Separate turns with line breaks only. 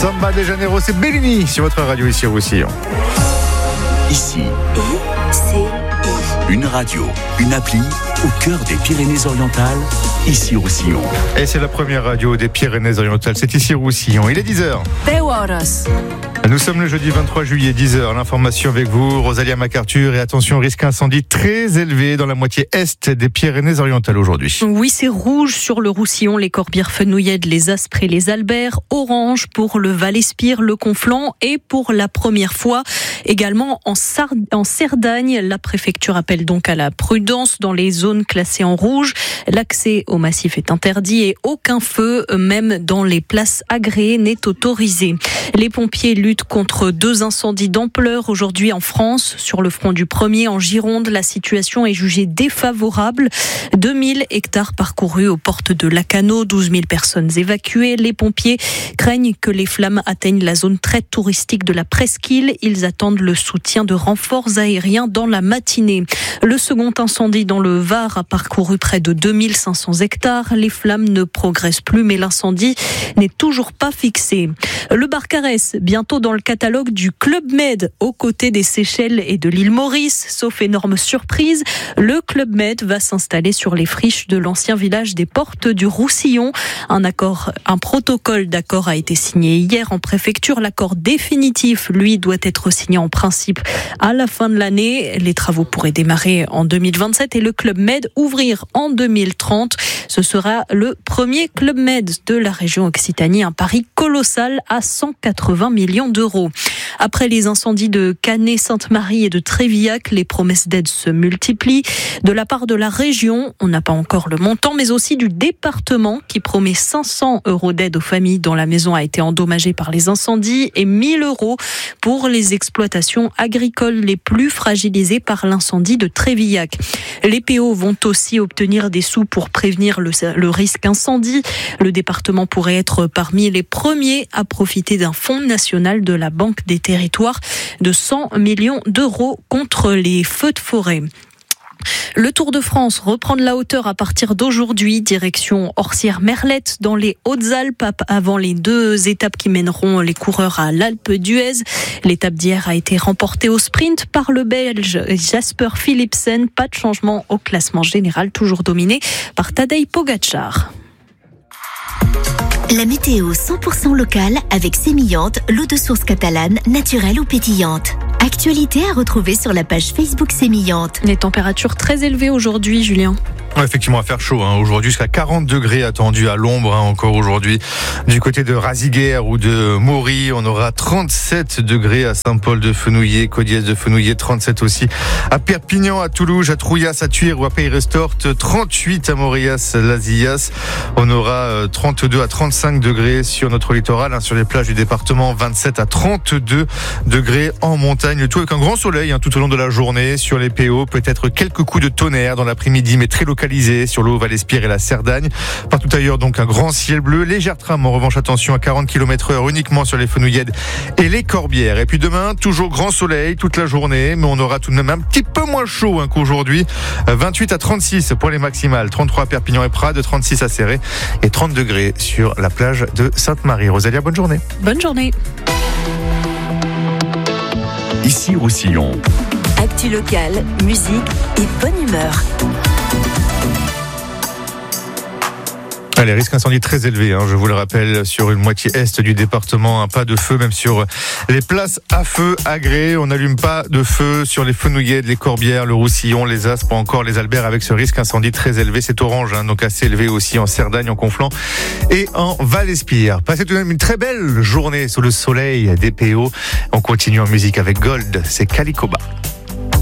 Samba de Janeiro, c'est Bellini sur votre radio ici au Roussillon.
Ici, une radio, une appli au cœur des Pyrénées-Orientales, ici au Roussillon.
Et c'est la première radio des Pyrénées-Orientales, c'est ici au Roussillon. Il est 10h. Nous sommes le jeudi 23 juillet, 10h. L'information avec vous, Rosalia MacArthur. Et attention, risque incendie très élevé dans la moitié est des Pyrénées-Orientales aujourd'hui.
Oui, c'est rouge sur le Roussillon, les Corbières-Fenouillèdes, les Aspres et les Alberts. Orange pour le Val-Espire, le Conflent. Et pour la première fois, également en Cerdagne. La préfecture appelle donc à la prudence dans les zones classées en rouge. L'accès au massif est interdit et aucun feu, même dans les places agréées, n'est autorisé. Les pompiers luttent contre 2 incendies d'ampleur aujourd'hui en France. Sur le front du premier, en Gironde, la situation est jugée défavorable. 2000 hectares parcourus aux portes de Lacanau, 12 000 personnes évacuées. Les pompiers craignent que les flammes atteignent la zone très touristique de la Presqu'île. Ils attendent le soutien de renforts aériens dans la matinée. Le second incendie dans le Var a parcouru près de 2500 hectares. Les flammes ne progressent plus, mais l'incendie n'est toujours pas fixé. Le Barcarès, bientôt dans le catalogue du Club Med, aux côtés des Seychelles et de l'île Maurice. Sauf énorme surprise, le Club Med va s'installer sur les friches de l'ancien village des Portes du Roussillon. Un protocole d'accord a été signé hier en préfecture. L'accord définitif, lui, doit être signé en principe à la fin de l'année. Les travaux pourraient démarrer en 2027 et le Club Med ouvrir en 2030. Ce sera le premier Club Med de la région Occitanie, un pari colossal à 180 millions d'euros. Après les incendies de Canet, Sainte-Marie et de Trévillac, les promesses d'aide se multiplient. De la part de la région, on n'a pas encore le montant, mais aussi du département qui promet 500 € d'aide aux familles dont la maison a été endommagée par les incendies et 1 000 € pour les exploitations agricoles les plus fragilisées par l'incendie de Trévillac. Les PO vont aussi obtenir des sous pour prévenir le risque incendie. Le département pourrait être parmi les premiers à profiter d'un fonds national de la Banque des Territoires de 100 millions d'euros contre les feux de forêt. Le Tour de France reprend de la hauteur à partir d'aujourd'hui, direction Orsières-Merlette dans les Hautes-Alpes, avant les 2 étapes qui mèneront les coureurs à l'Alpe d'Huez. L'étape d'hier a été remportée au sprint par le Belge Jasper Philipsen. Pas de changement au classement général, toujours dominé par Tadej Pogačar.
La météo 100% locale avec Sémillante, l'eau de source catalane, naturelle ou pétillante. Actualité à retrouver sur la page Facebook Sémillante.
Les températures très élevées aujourd'hui, Julien.
Effectivement, à faire chaud aujourd'hui, jusqu'à 40 degrés attendus à l'ombre encore aujourd'hui. Du côté de Raziguères ou de Maury, on aura 37 degrés à Saint-Paul-de-Fenouillet, Codiès-de-Fenouillet, 37 aussi à Perpignan, à Toulouse, à Trouillas, à Tuire ou à Pays-Restorte, 38 à Maurias, Lazillas. On aura 32 à 35 degrés sur notre littoral, sur les plages du département, 27 à 32 degrés en montagne. Le tout avec un grand soleil tout au long de la journée sur les PO, peut-être quelques coups de tonnerre dans l'après-midi, mais très localisé sur le Haut-Val-Espire et la Cerdagne. Partout ailleurs, donc, un grand ciel bleu. Légère trame, en revanche, attention, à 40 km/h uniquement sur les Fenouillèdes et les Corbières. Et puis demain, toujours grand soleil toute la journée, mais on aura tout de même un petit peu moins chaud qu'aujourd'hui. 28 à 36 pour les maximales. 33 à Perpignan et Prades, 36 à Céret et 30 degrés sur la plage de Sainte-Marie. Rosalia, bonne journée.
Bonne journée.
Ici Roussillon.
Actu locale, musique et bonne humeur.
Les risques incendies très élevés, je vous le rappelle, sur une moitié est du département. Pas de feu, même sur les places à feu agréées. On n'allume pas de feu sur les Fenouillèdes, les Corbières, le Roussillon, les Aspres, encore les Alberts, avec ce risque incendie très élevé. C'est orange, donc assez élevé aussi en Cerdagne, en Conflent et en Val-Espire. Passez tout de même une très belle journée sous le soleil des PO. On continue en musique avec Gold, c'est Calicoba.